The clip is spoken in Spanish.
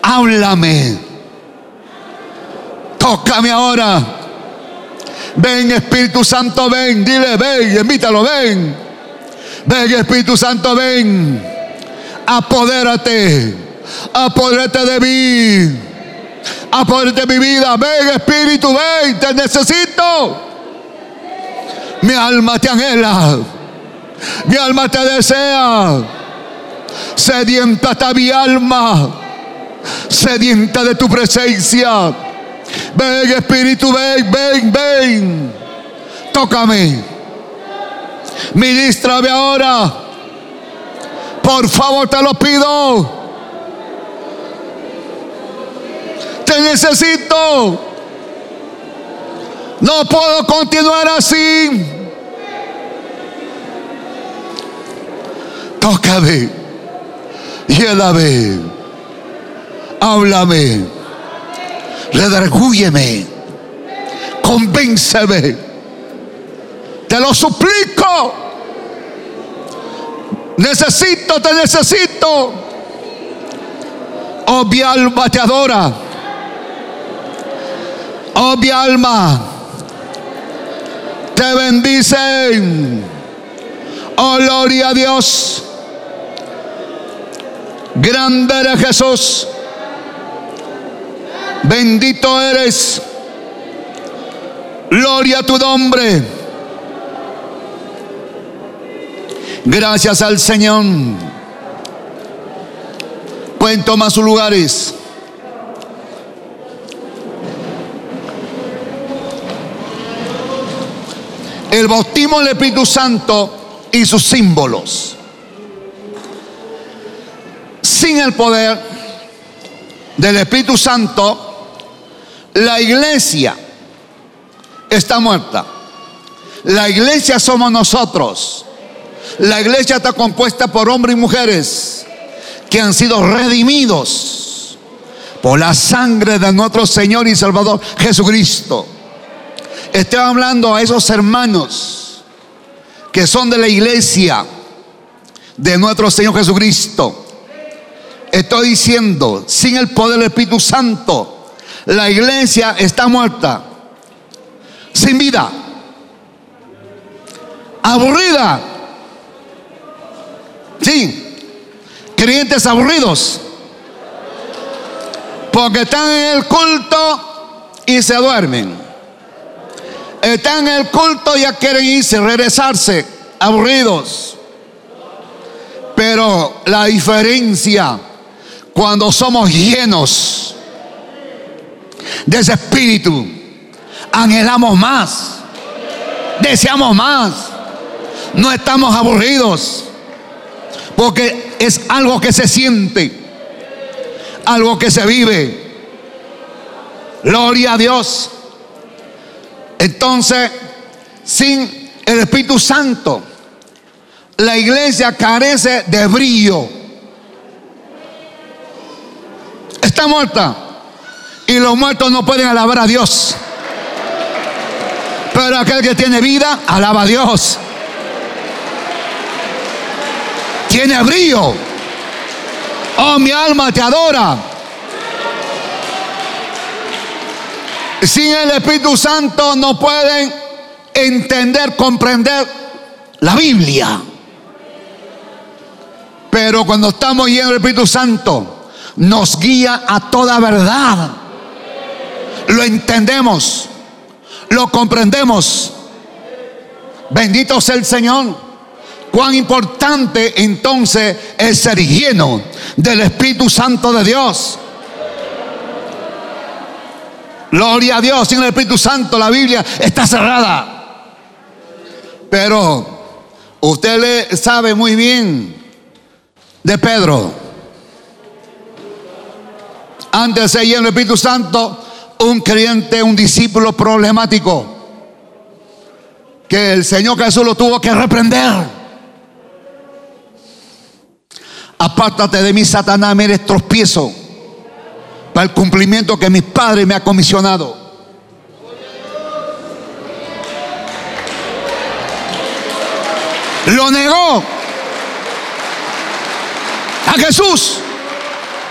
háblame, tócame ahora. Ven, Espíritu Santo, ven, dile, ven, invítalo, ven. Ven, Espíritu Santo, ven, apodérate de mí, apodérate de mi vida. Ven, Espíritu, ven, te necesito. Mi alma te anhela, mi alma te desea. Sedienta está mi alma, sedienta de tu presencia. Ven, Espíritu, ven, ven, ven. Tócame, ministrame ahora, por favor, te lo pido. Te necesito. No puedo continuar así. Tócame, lléname, háblame, redargúyeme, convénceme. Te lo suplico. Necesito, te necesito. Oh, mi alma te adora. Oh, mi alma te bendicen. Oh, gloria a Dios. Grande eres, Jesús. Bendito eres. Gloria a tu nombre. Gracias al Señor. Pueden tomar sus lugares. El bautismo del Espíritu Santo y sus símbolos. Sin el poder del Espíritu Santo, la iglesia está muerta. La iglesia somos nosotros. La iglesia está compuesta por hombres y mujeres que han sido redimidos por la sangre de nuestro Señor y Salvador Jesucristo. Estoy hablando a esos hermanos que son de la iglesia de nuestro Señor Jesucristo. Estoy diciendo, sin el poder del Espíritu Santo, la iglesia está muerta, sin vida, aburrida. Sí, creyentes aburridos, porque están en el culto y se duermen. Están en el culto y ya quieren irse, regresarse, aburridos. Pero la diferencia, cuando somos llenos de ese espíritu, anhelamos más, deseamos más, no estamos aburridos, porque es algo que se siente, algo que se vive. Gloria a Dios. Entonces, sin el Espíritu Santo, la iglesia carece de brillo. Está muerta. Y los muertos no pueden alabar a Dios. Pero aquel que tiene vida, alaba a Dios. Tiene brillo. Oh, mi alma te adora. Sin el Espíritu Santo no pueden entender, comprender la Biblia. Pero cuando estamos llenos del Espíritu Santo, nos guía a toda verdad. Lo entendemos, lo comprendemos. Bendito sea el Señor. Cuán importante entonces es ser lleno del Espíritu Santo de Dios. Gloria a Dios. Sin el Espíritu Santo la Biblia está cerrada. Pero usted le sabe muy bien de Pedro. Antes de ser lleno del Espíritu Santo, un creyente, un discípulo problemático, que el Señor Jesús lo tuvo que reprender. Apártate de mí, Satanás, me eres tropiezo para el cumplimiento que mi Padre me ha comisionado. Lo negó a Jesús.